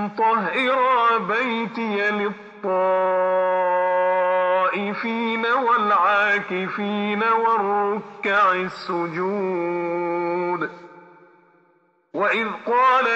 طهرا بيتي للطائفين والعاكفين والركع السجود. وإذ قال